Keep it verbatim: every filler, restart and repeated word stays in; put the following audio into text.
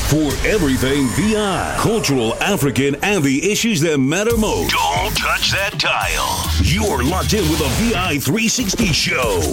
For everything V I, cultural, African, and the issues that matter most. Don't touch that dial. You're locked in with a V I three sixty show.